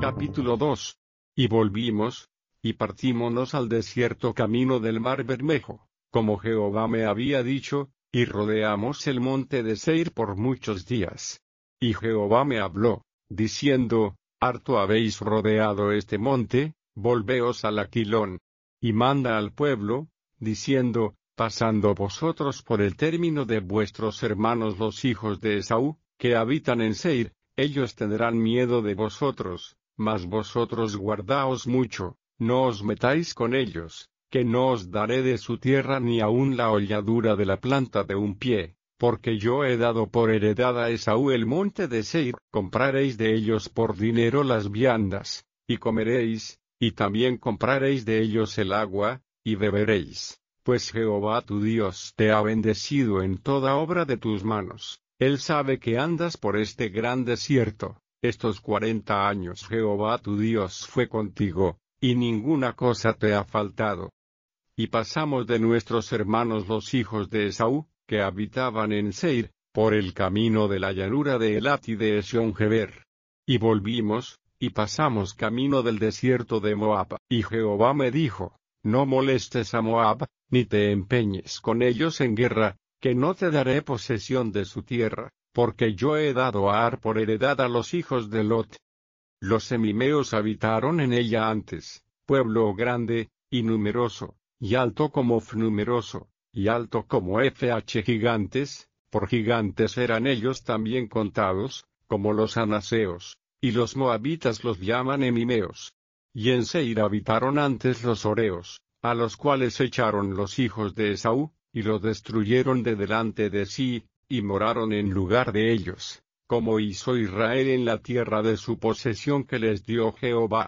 Capítulo 2. Y volvimos, y partímonos al desierto camino del mar Bermejo, como Jehová me había dicho, y rodeamos el monte de Seir por muchos días. Y Jehová me habló, diciendo, harto habéis rodeado este monte, volveos al Aquilón. Y manda al pueblo, diciendo, pasando vosotros por el término de vuestros hermanos los hijos de Esaú, que habitan en Seir, ellos tendrán miedo de vosotros, mas vosotros guardaos mucho, no os metáis con ellos, que no os daré de su tierra ni aun la holladura de la planta de un pie, porque yo he dado por heredad a Esaú el monte de Seir. Compraréis de ellos por dinero las viandas, y comeréis, y también compraréis de ellos el agua, y beberéis, pues Jehová tu Dios te ha bendecido en toda obra de tus manos. Él sabe que andas por este gran desierto. Estos 40 años Jehová tu Dios fue contigo, y ninguna cosa te ha faltado. Y pasamos de nuestros hermanos los hijos de Esaú, que habitaban en Seir, por el camino de la llanura de Elat y de Esion-Geber. Y volvimos, y pasamos camino del desierto de Moab. Y Jehová me dijo, no molestes a Moab, ni te empeñes con ellos en guerra, que no te daré posesión de su tierra, porque yo he dado a Ar por heredad a los hijos de Lot. Los semimeos habitaron en ella antes, pueblo grande, y numeroso, y alto como numeroso, y alto como gigantes, por gigantes eran ellos también contados, como los anaseos, y los moabitas los llaman emimeos. Y en Seir habitaron antes los horeos, a los cuales echaron los hijos de Esaú, y los destruyeron de delante de sí, y moraron en lugar de ellos, como hizo Israel en la tierra de su posesión que les dio Jehová.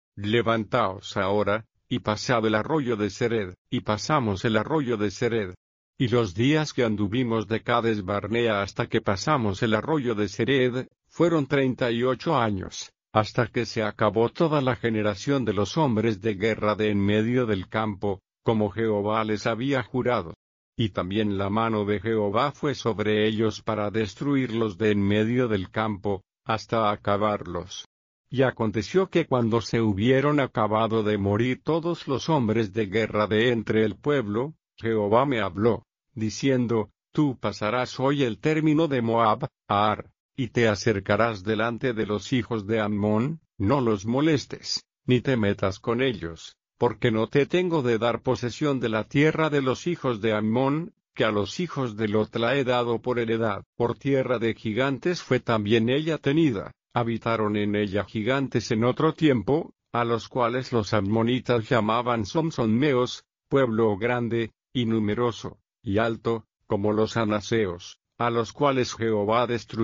Levantaos ahora, y pasad el arroyo de Sered. Y pasamos el arroyo de Sered. Y los días que anduvimos de Cades Barnea hasta que pasamos el arroyo de Sered, fueron 38 años, hasta que se acabó toda la generación de los hombres de guerra de en medio del campo, como Jehová les había jurado. Y también la mano de Jehová fue sobre ellos para destruirlos de en medio del campo, hasta acabarlos. Y aconteció que cuando se hubieron acabado de morir todos los hombres de guerra de entre el pueblo, Jehová me habló, diciendo, tú pasarás hoy el término de Moab, a Ar, y te acercarás delante de los hijos de Ammón, no los molestes, ni te metas con ellos, porque no te tengo de dar posesión de la tierra de los hijos de Ammón, que a los hijos de Lot la he dado por heredad. Por tierra de gigantes fue también ella tenida, habitaron en ella gigantes en otro tiempo, a los cuales los ammonitas llamaban Somsonmeos, pueblo grande, y numeroso, y alto, como los anaseos, a los cuales Jehová destruyó.